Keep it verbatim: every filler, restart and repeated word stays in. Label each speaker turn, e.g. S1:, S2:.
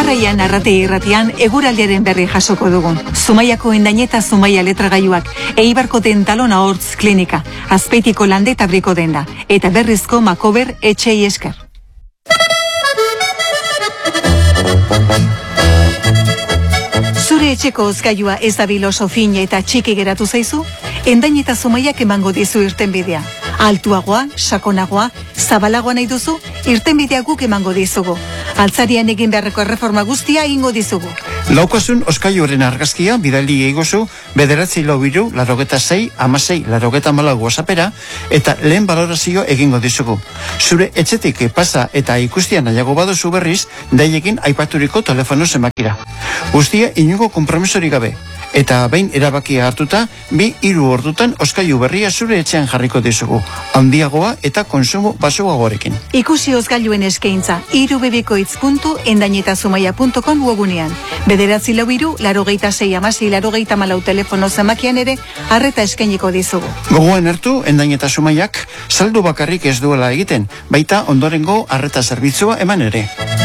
S1: Jarraian arrate irratian eguraldiaren berri jasoko dugun. Zumaiako Endaineta Zumaia letragailuak, Eibarko dentalona hortz klinika, Azpeitiko Landeta briko denda, eta berrizko Makober etxei esker. Zure etxeko hozgailua ez dabil oso fina eta txiki geratu zaizu? Endaineta Zumaiak emango dizu irtenbidea. Altuagoa, sakonagoa, zabalagoa nahi duzu, irtenbidea guk emango dizugu. Altzarian egin beharreko erreforma guztia egingo dizugu.
S2: Laukasun oskailuaren argazkia bidali egozu bederatzi lau biru, larogeta sei, amasei, larogeta malau WhatsAppera eta lehen balorazio egingo dizugu. Zure etxetik pasa eta ikustian nahiago baduzu berriz, daiekin aipaturiko telefono zenbakira. Guztia inungo konpromisorik gabe. Eta behin erabakia hartuta, bi hiru ordutan oskailu berria zure etxean jarriko dizugu. Handiagoa eta konsumo baxuagoarekin.
S1: Ikusi hozgailuen eskaintza irubebikoitz puntu endainetazumaia puntu com webunean. Bederatzi lau hiru, larogeita sei amasei, larogeita malau telefono zenbakian ere arreta eskainiko dizugu.
S2: Gogoan hartu Endaineta Zumaiak saldu bakarrik ez duela egiten, baita ondorengo arreta zerbitzua eman ere.